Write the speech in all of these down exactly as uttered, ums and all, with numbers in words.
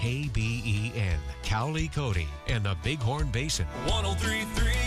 A B E N, Cowley, Cody, and the Bighorn Basin. one oh three point three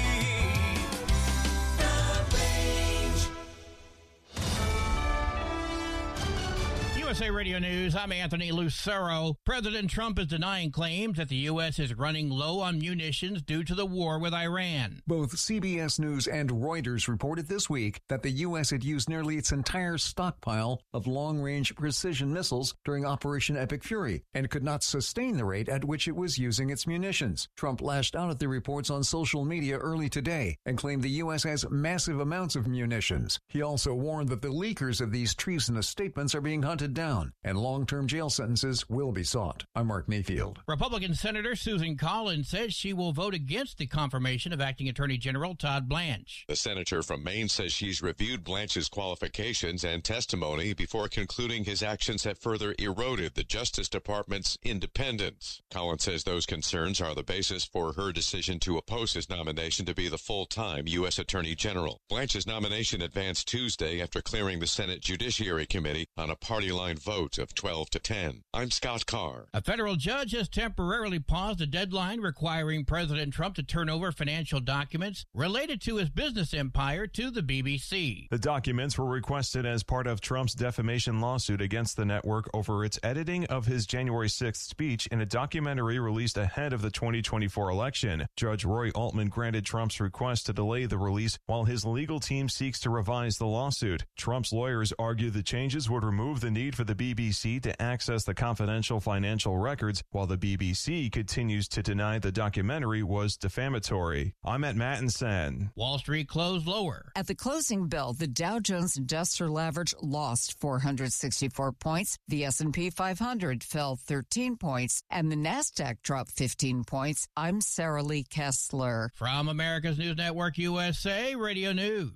U S A Radio News, I'm Anthony Lucero. President Trump is denying claims that the U S is running low on munitions due to the war with Iran. Both C B S News and Reuters reported this week that the U S had used nearly its entire stockpile of long-range precision missiles during Operation Epic Fury and could not sustain the rate at which it was using its munitions. Trump lashed out at the reports on social media early today and claimed the U S has massive amounts of munitions. He also warned that the leakers of these treasonous statements are being hunted down, and long-term jail sentences will be sought. I'm Mark Mayfield. Republican Senator Susan Collins says she will vote against the confirmation of Acting Attorney General Todd Blanche. The senator from Maine says she's reviewed Blanche's qualifications and testimony before concluding his actions have further eroded the Justice Department's independence. Collins says those concerns are the basis for her decision to oppose his nomination to be the full-time U S Attorney General. Blanche's nomination advanced Tuesday after clearing the Senate Judiciary Committee on a party-line vote of twelve to ten. I'm Scott Carr. A federal judge has temporarily paused a deadline requiring President Trump to turn over financial documents related to his business empire to the B B C. The documents were requested as part of Trump's defamation lawsuit against the network over its editing of his January sixth speech in a documentary released ahead of the twenty twenty-four election. Judge Roy Altman granted Trump's request to delay the release while his legal team seeks to revise the lawsuit. Trump's lawyers argue the changes would remove the need for the B B C to access the confidential financial records, while the B B C continues to deny the documentary was defamatory. I'm at Mattinson. Wall Street closed lower. At the closing bell, the Dow Jones Industrial Average lost four hundred sixty-four points, the S and P five hundred fell thirteen points, and the NASDAQ dropped fifteen points. I'm Sarah Lee Kessler. From America's News Network U S A Radio News.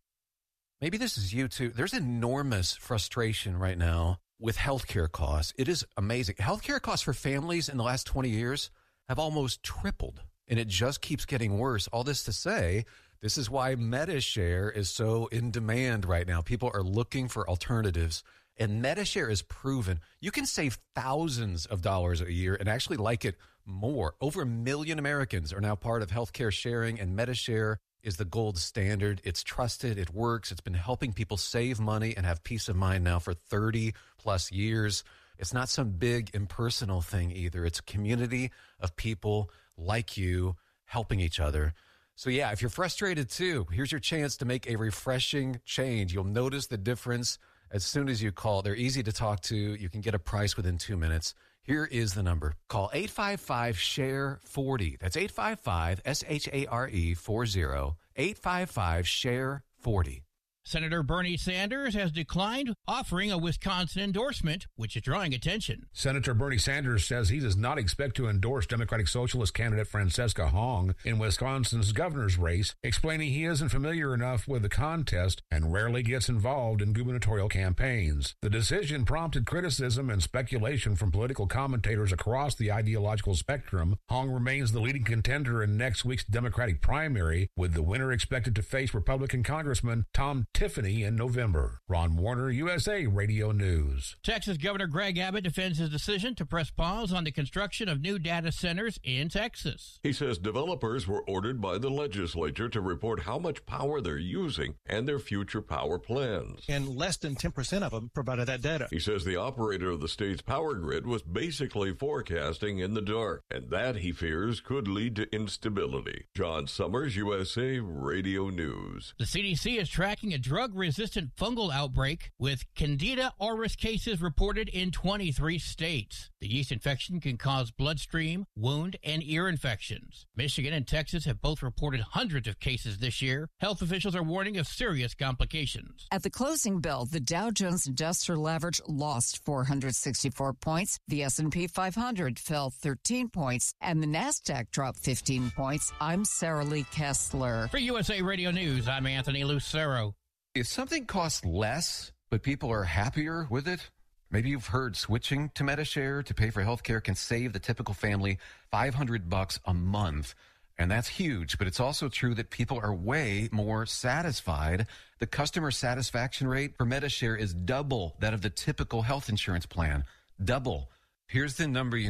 Maybe this is you too. There's enormous frustration right now with healthcare costs. It is amazing. Healthcare costs for families in the last twenty years have almost tripled, and it just keeps getting worse. All this to say, this is why MediShare is so in demand right now. People are looking for alternatives, and MediShare is proven. You can save thousands of dollars a year and actually like it more. Over a million Americans are now part of healthcare sharing, and MediShare is the gold standard. It's trusted. It works. It's been helping people save money and have peace of mind now for thirty plus years. It's not some big impersonal thing either. It's a community of people like you helping each other. So yeah, if you're frustrated too, here's your chance to make a refreshing change. You'll notice the difference as soon as you call. They're easy to talk to. You can get a price within two minutes. Here is the number. Call eight five five, S H A R E, forty. That's eight five five, S H A R E, forty. eight five five, S H A R E, forty. Senator Bernie Sanders has declined offering a Wisconsin endorsement, which is drawing attention. Senator Bernie Sanders says he does not expect to endorse Democratic Socialist candidate Francesca Hong in Wisconsin's governor's race, explaining he isn't familiar enough with the contest and rarely gets involved in gubernatorial campaigns. The decision prompted criticism and speculation from political commentators across the ideological spectrum. Hong remains the leading contender in next week's Democratic primary, with the winner expected to face Republican Congressman Tom Tiffany in November. Ron Warner, U S A Radio News. Texas Governor Greg Abbott defends his decision to press pause on the construction of new data centers in Texas. He says developers were ordered by the legislature to report how much power they're using and their future power plans. And less than ten percent of them provided that data. He says the operator of the state's power grid was basically forecasting in the dark, and that, he fears, could lead to instability. John Summers, U S A Radio News. The C D C is tracking a drug-resistant fungal outbreak with Candida auris cases reported in twenty-three states. The yeast infection can cause bloodstream, wound, and ear infections. Michigan and Texas have both reported hundreds of cases this year. Health officials are warning of serious complications. At the closing bell, the Dow Jones Industrial Average lost four hundred sixty-four points, the S and P five hundred fell thirteen points, and the NASDAQ dropped fifteen points. I'm Sarah Lee Kessler. For U S A Radio News, I'm Anthony Lucero. If something costs less, but people are happier with it, maybe you've heard switching to MediShare to pay for healthcare can save the typical family five hundred bucks a month. And that's huge, but it's also true that people are way more satisfied. The customer satisfaction rate for MediShare is double that of the typical health insurance plan. Double. Here's the number you need.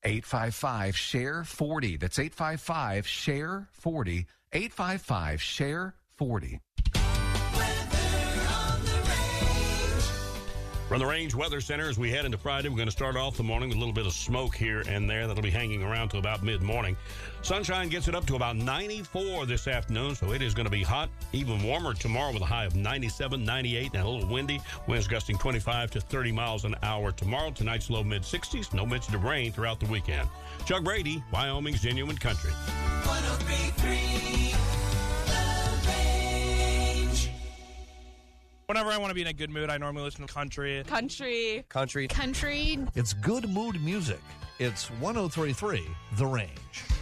eight five five, share forty. That's eight five five, share forty. eight five five, share forty. From the Range Weather Center, as we head into Friday, we're going to start off the morning with a little bit of smoke here and there. That'll be hanging around to about mid-morning. Sunshine gets it up to about ninety-four this afternoon, so it is going to be hot. Even warmer tomorrow with a high of ninety-seven, ninety-eight, and a little windy. Winds gusting twenty-five to thirty miles an hour tomorrow. Tonight's low mid-sixties. No mention of rain throughout the weekend. Chuck Brady, Wyoming's Genuine Country. one oh three point three Whenever I want to be in a good mood, I normally listen to country. Country. Country. Country. It's good mood music. It's one oh three point three The Range.